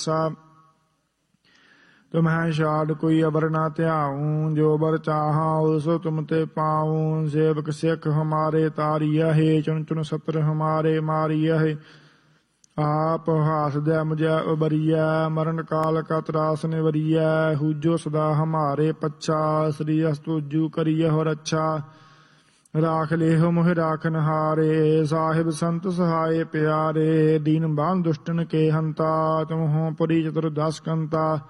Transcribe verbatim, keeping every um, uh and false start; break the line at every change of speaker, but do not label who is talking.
सा तुम्हें शाद कोई अबर ना त्याऊं, जो बर चाहा सो तुम ते पाऊं। सेवक सिख हमारे तारिया है, चुन चुन सत्र हमारे मारिया है। आप हास दे मुझे उबरिया, मरण काल का त्रास निवरिया। हुजो सदा हमारे पच्छा, श्री अस्तुजु करिय हो रक्षा। राख ले हो मोह राखन हारे, साहिब संत सहाय प्यारे। दीन बान दुष्टन के हंता, तुम हो पुरी चतुर्दश कंता।